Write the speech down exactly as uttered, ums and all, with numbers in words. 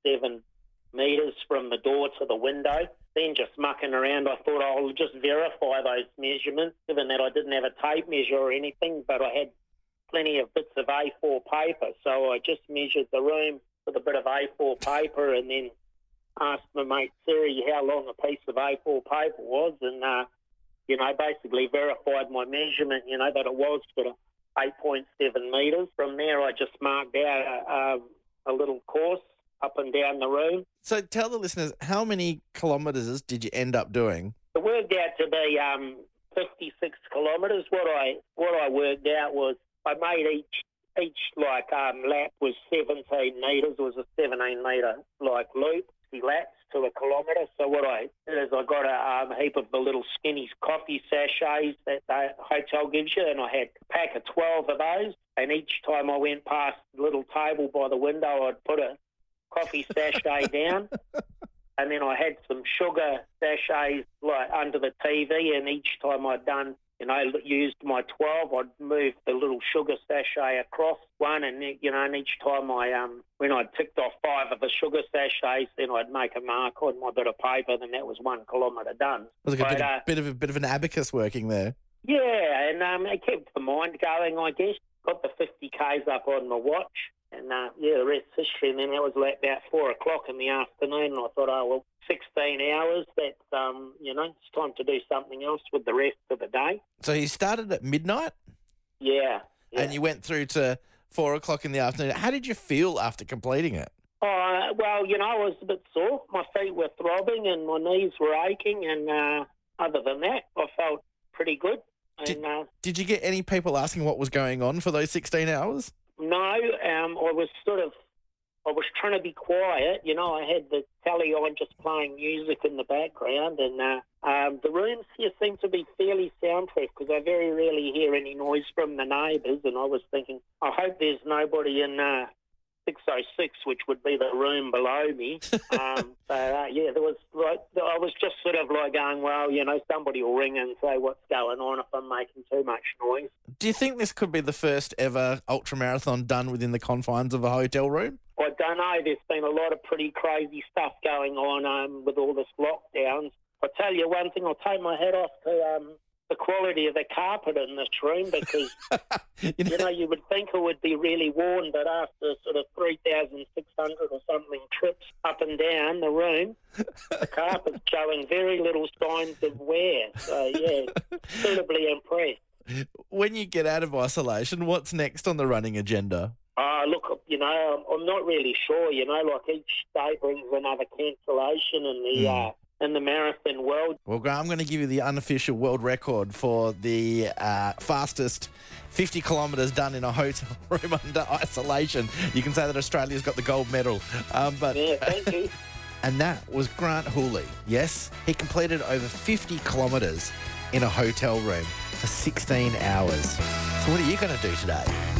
seven metres from the door to the window. Then just mucking around, I thought I'll just verify those measurements, given that I didn't have a tape measure or anything, but I had plenty of bits of A four paper. So I just measured the room with a bit of A four paper and then asked my mate Siri how long a piece of A four paper was, and, uh, you know, basically verified my measurement, you know, that it was sort of eight point seven metres. From there, I just marked out a, a, a little course up and down the room. So tell the listeners, how many kilometres did you end up doing? It worked out to be um, fifty-six kilometres. What I what I worked out was I made each each like um, lap was seventeen metres. It was a seventeen metre like loop, laps to a kilometre. So what I did is I got a um, heap of the little skinny coffee sachets that the hotel gives you, and I had a pack of twelve of those. And each time I went past the little table by the window, I'd put a coffee sachet down, and then I had some sugar sachets like under the T V, and each time I'd done, you know, used my twelve, I'd move the little sugar sachet across one, and, you know, and each time I, um, when I'd ticked off five of the sugar sachets, then I'd make a mark on my bit of paper, then that was one kilometre done. It was like a but, bit, uh, of, bit of a bit of an abacus working there. Yeah, and um, it kept the mind going, I guess. Got the fifty Ks up on my watch. And, uh, yeah, the rest's history. And then that was like about four o'clock in the afternoon. And I thought, oh, well, sixteen hours, that's, um, you know, it's time to do something else with the rest of the day. So you started at midnight? Yeah. yeah. And you went through to four o'clock in the afternoon. How did you feel after completing it? Oh, well, you know, I was a bit sore. My feet were throbbing and my knees were aching. And uh, other than that, I felt pretty good. And, Did, uh, did you get any people asking what was going on for those sixteen hours? No, um, I was sort of, I was trying to be quiet. You know, I had the telly on just playing music in the background, and uh, um, the rooms here seem to be fairly soundproof because I very rarely hear any noise from the neighbours, and I was thinking, I hope there's nobody in uh, six oh six, which would be the room below me. um, so, uh, yeah, there was, like, I was just sort of like going, well, you know, somebody will ring and say what's going on if I'm making too much noise. Do you think this could be the first ever ultramarathon done within the confines of a hotel room? I don't know. There's been a lot of pretty crazy stuff going on um, with all this lockdowns. I tell you one thing, I'll take my hat off to um, the quality of the carpet in this room because, you, know, you know, you would think it would be really worn, but after sort of three thousand six hundred or something trips up and down the room, the carpet's showing very little signs of wear. So, yeah, suitably impressed. When you get out of isolation, what's next on the running agenda? Uh, look, you know, I'm, I'm not really sure. You know, like each day brings another cancellation in the Mm. uh, in the marathon world. Well, Grant, I'm going to give you the unofficial world record for the uh, fastest fifty kilometres done in a hotel room under isolation. You can say that Australia's got the gold medal. Um, but Yeah, thank you. And that was Grant Hooley. Yes, he completed over fifty kilometres in a hotel room for sixteen hours. So what are you going to do today?